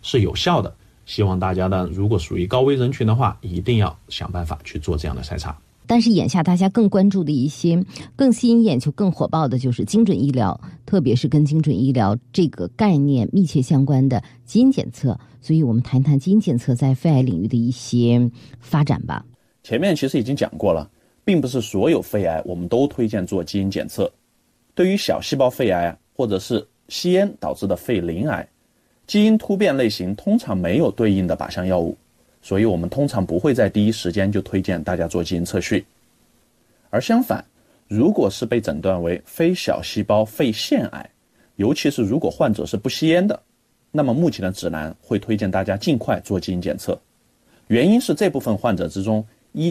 是有效的。希望大家呢，如果属于高危人群的话，一定要想办法去做这样的筛查。 但是眼下大家更关注的一些更吸引眼球更火爆的就是精准医疗，特别是跟精准医疗这个概念密切相关的基因检测，所以我们谈谈基因检测在肺癌领域的一些发展吧。 前面其实已经讲过了，并不是所有肺癌我们都推荐做基因检测。对于小细胞肺癌或者是吸烟导致的肺鳞癌，基因突变类型通常没有对应的靶向药物，所以我们通常不会在第一时间就推荐大家做基因测序。而相反，如果是被诊断为非小细胞肺腺癌，尤其是如果患者是不吸烟的，那么目前的指南会推荐大家尽快做基因检测。原因是这部分患者之中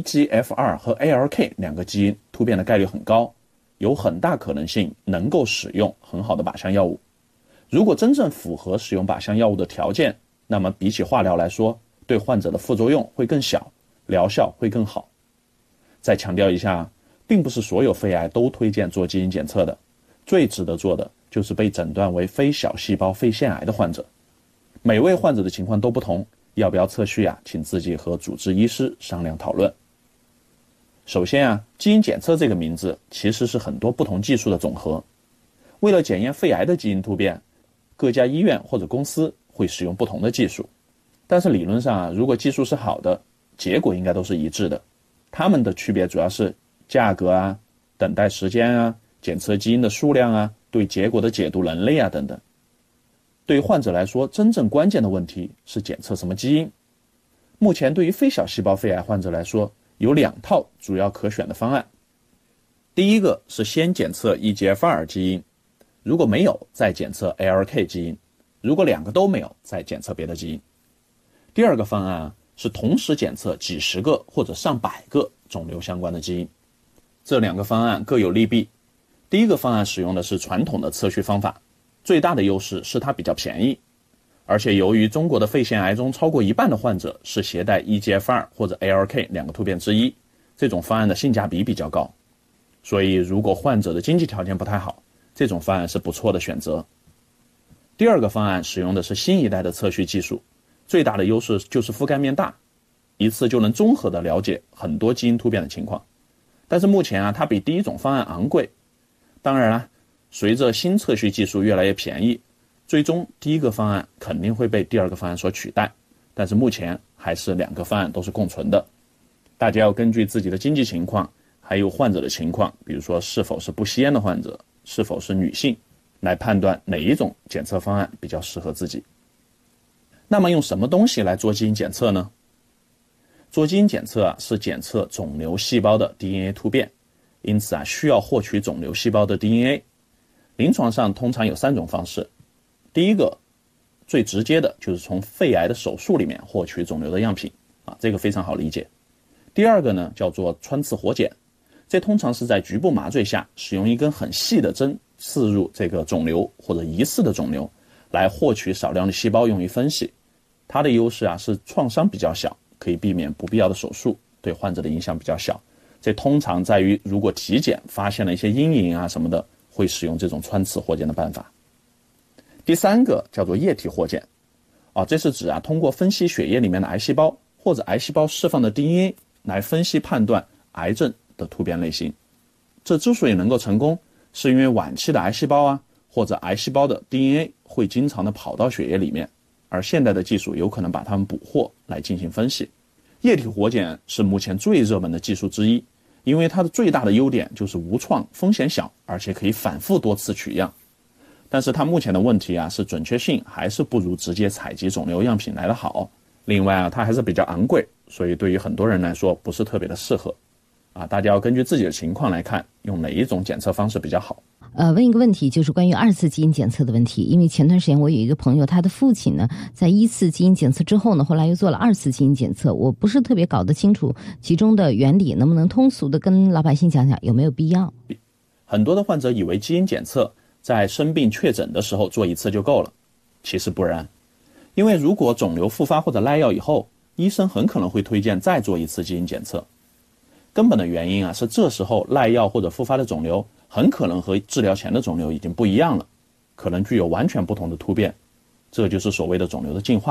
EGFR 和 ALK 两个基因突变的概率很高，有很大可能性能够使用很好的靶向药物。如果真正符合使用靶向药物的条件，那么比起化疗来说，对患者的副作用会更小，疗效会更好。再强调一下，并不是所有肺癌都推荐做基因检测的，最值得做的就是被诊断为非小细胞肺腺癌的患者。每位患者的情况都不同，要不要测序请自己和主治医师商量讨论。首先基因检测这个名字其实是很多不同技术的总和。为了检验肺癌的基因突变，各家医院或者公司会使用不同的技术，但是理论上如果技术是好的，结果应该都是一致的。它们的区别主要是价格等待时间检测基因的数量对结果的解读能力等等。对于患者来说，真正关键的问题是检测什么基因。目前对于非小细胞肺癌患者来说，有2套主要可选的方案。第一个是先检测 EGFR 基因，如果没有再检测 ALK 基因，如果2个都没有再检测别的基因。第二个方案是同时检测几十个或者上百个肿瘤相关的基因。这2个方案各有利弊。第一个方案使用的是传统的测序方法，最大的优势是它比较便宜，而且由于中国的肺腺癌中超过1半的患者是携带 EGFR 或者 ALK 2个突变之一，这种方案的性价比比较高，所以如果患者的经济条件不太好，这种方案是不错的选择。第二个方案使用的是新一代的测序技术，最大的优势就是覆盖面大，一次就能综合的了解很多基因突变的情况。但是目前它比第一种方案昂贵。当然随着新测序技术越来越便宜，最终第一个方案肯定会被第二个方案所取代，但是目前还是2个方案都是共存的。大家要根据自己的经济情况，还有患者的情况，比如说是否是不吸烟的患者，是否是女性，来判断哪一种检测方案比较适合自己。那么用什么东西来做基因检测呢？做基因检测是检测肿瘤细胞的 DNA 突变，因此需要获取肿瘤细胞的 DNA。 临床上通常有3种方式。第一个最直接的就是从肺癌的手术里面获取肿瘤的样品这个非常好理解。第二个呢叫做穿刺活检，这通常是在局部麻醉下使用一根很细的针刺入这个肿瘤或者疑似的肿瘤，来获取少量的细胞用于分析。它的优势是创伤比较小，可以避免不必要的手术，对患者的影响比较小。这通常在于如果体检发现了一些阴影什么的，会使用这种穿刺活检的办法。第3个叫做液体活检这是指通过分析血液里面的癌细胞或者癌细胞释放的 DNA 来分析判断癌症的突变类型。这之所以能够成功，是因为晚期的癌细胞或者癌细胞的 DNA 会经常的跑到血液里面，而现代的技术有可能把它们捕获来进行分析。液体活检是目前最热门的技术之一，因为它的最大的优点就是无创、风险小，而且可以反复多次取样。但是它目前的问题是准确性还是不如直接采集肿瘤样品来得好。另外它还是比较昂贵，所以对于很多人来说不是特别的适合。大家要根据自己的情况来看，用哪一种检测方式比较好。 问一个问题，就是关于2次基因检测的问题。因为前段时间我有一个朋友，他的父亲呢，在1次基因检测之后呢，后来又做了2次基因检测。我不是特别搞得清楚其中的原理，能不能通俗的跟老百姓讲讲有没有必要？ 很多的患者以为基因检测在生病确诊的时候做1次就够了，其实不然。因为如果肿瘤复发或者赖药以后，医生很可能会推荐再做1次基因检测。根本的原因是这时候赖药或者复发的肿瘤很可能和治疗前的肿瘤已经不一样了，可能具有完全不同的突变，这就是所谓的肿瘤的进化。